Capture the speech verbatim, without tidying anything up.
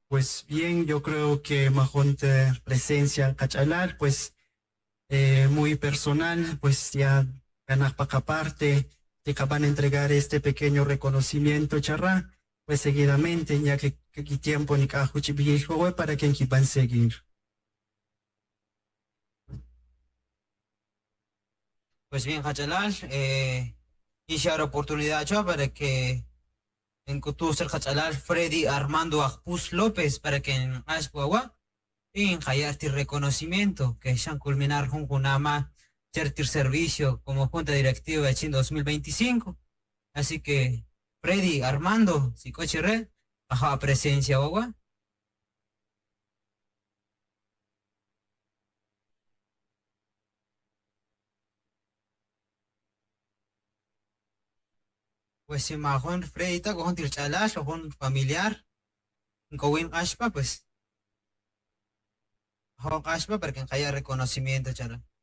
Pues bien, yo creo que Majonte presencia Cachalar, pues eh, muy personal, pues ya ganas para parte, te acaban de entregar este pequeño reconocimiento, charra, pues seguidamente, ya que, que que tiempo ni cajuchi viejo para que van seguir. Pues bien, Hachalal, eh, hice ahora oportunidad yo para que en Cotuser Hachalal Freddy Armando Ajpus López para que en Aspuagua y en Hayati reconocimiento que ya culminar con Kunama Chertir servicio como junta directiva de Chin dos mil veinticinco. Así que Freddy Armando, si coche red, baja presencia, agua. Pues si majón Freddy está con Tirchalash o con familiar, con Ashpa, pues, con Ashpa para que haya reconocimiento, chala.